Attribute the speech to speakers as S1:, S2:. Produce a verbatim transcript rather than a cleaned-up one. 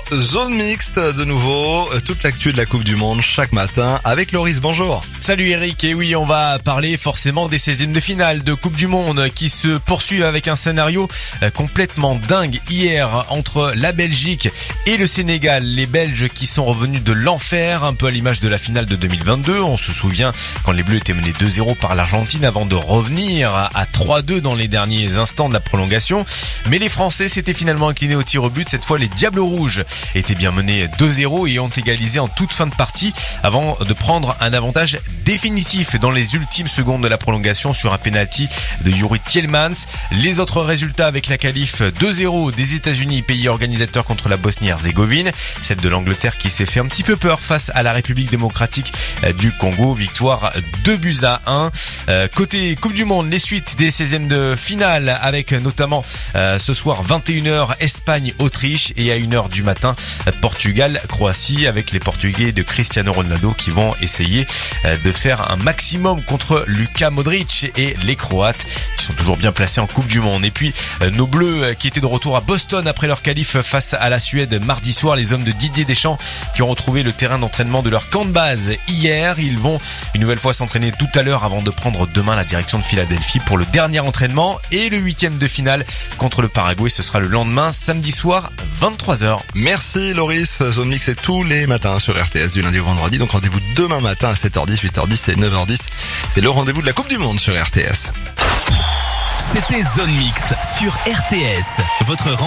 S1: Zone mixte de nouveau, toute l'actu de la Coupe du Monde chaque matin avec Loris, bonjour.
S2: Salut Eric, et oui on va parler forcément des seizièmes de finale de Coupe du Monde qui se poursuivent avec un scénario complètement dingue hier entre la Belgique et le Sénégal. Les Belges qui sont revenus de l'enfer, un peu à l'image de la finale de deux mille vingt-deux. On se souvient quand les Bleus étaient menés deux zéro par l'Argentine avant de revenir à trois deux dans les derniers instants de la prolongation. Mais les Français s'étaient finalement inclinés au tir au but. Cette fois les Diables Rouges étaient bien menés deux zéro et ont égalisé en toute fin de partie avant de prendre un avantage définitif dans les ultimes secondes de la prolongation sur un penalty de Yuri Tielemans. Les autres résultats avec la qualif deux zéro des États-Unis, pays organisateur contre la Bosnie-Herzégovine, celle de l'Angleterre qui s'est fait un petit peu peur face à la République démocratique du Congo, victoire deux buts à un. Euh, côté Coupe du Monde, les suites des seizièmes de finale avec notamment euh, ce soir vingt et une heures Espagne-Autriche et à une heure du matin Portugal-Croatie avec les Portugais de Cristiano Ronaldo qui vont essayer euh, de faire un maximum contre Luka Modric et les Croates qui sont toujours bien placés en Coupe du Monde. Et puis euh, nos Bleus euh, qui étaient de retour à Boston après leur qualif face à la Suède mardi soir, les hommes de Didier Deschamps qui ont retrouvé le terrain d'entraînement de leur camp de base hier. Ils vont une nouvelle fois s'entraîner tout à l'heure avant de prendre demain la direction de Philadelphie pour le dernier entraînement et le huitième de finale contre le Paraguay. Ce sera le lendemain, samedi soir, vingt-trois heures.
S1: Merci Loris, Zone Mix c'est tous les matins sur R T S du lundi au vendredi. Donc rendez-vous demain matin à sept heures dix, huit heures dix et neuf heures dix. C'est le rendez-vous de la Coupe du Monde sur R T S.
S3: C'était Zone Mixte sur R T S. Votre